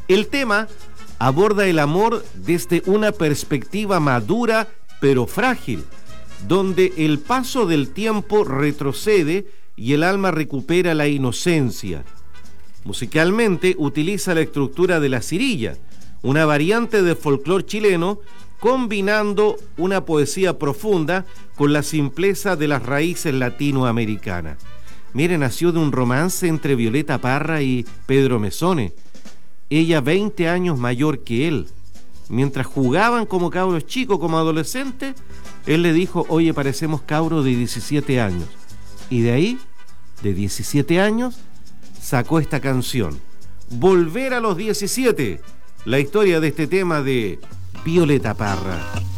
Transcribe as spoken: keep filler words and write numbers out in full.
El tema aborda el amor desde una perspectiva madura pero frágil, donde el paso del tiempo retrocede y el alma recupera la inocencia. Musicalmente utiliza la estructura de la cirilla, una variante del folclore chileno, combinando una poesía profunda con la simpleza de las raíces latinoamericanas. Mire, nació de un romance entre Violeta Parra y Pedro Mesone, ella veinte años mayor que él. Mientras jugaban como cabros chicos, como adolescentes, él le dijo: oye, parecemos cabros de diecisiete años. Y de ahí, de diecisiete años, sacó esta canción, Volver a los diecisiete, la historia de este tema de Violeta Parra.